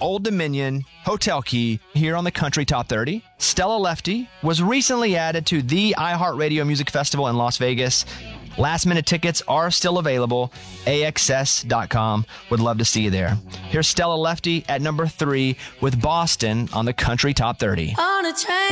Old Dominion, Hotel Key here on the Country Top 30. Stella Lefty was recently added to the iHeartRadio Music Festival in Las Vegas. Last minute tickets are still available. AXS.com. Would love to see you there. Here's Stella Lefty at number 3 with Boston on the Country Top 30. On a train.